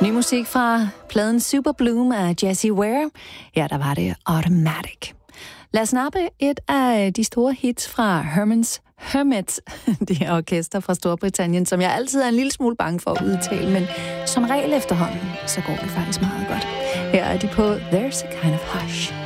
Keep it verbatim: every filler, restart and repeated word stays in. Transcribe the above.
Ny musik fra pladen Super Bloom af Jessie Ware. Ja, der var det Automatic. Lad os snappe et af de store hits fra Herman's Hermits, det her orkester fra Storbritannien, som jeg altid er en lille smule bange for at udtale, men som regel efterhånden, så går det faktisk meget godt. Her er de på There's a Kind of Hush.